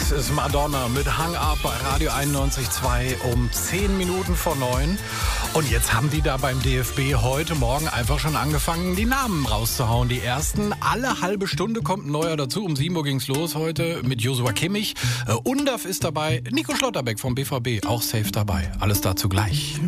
Das ist Madonna mit Hang Up bei Radio 91.2 um 10 Minuten vor 9. Und jetzt haben die da beim DFB heute Morgen einfach schon angefangen, die Namen rauszuhauen. Die ersten, alle halbe Stunde kommt ein neuer dazu. Um 7 Uhr ging's los heute mit Joshua Kimmich. Undaf ist dabei, Nico Schlotterbeck vom BVB auch safe dabei. Alles dazu gleich.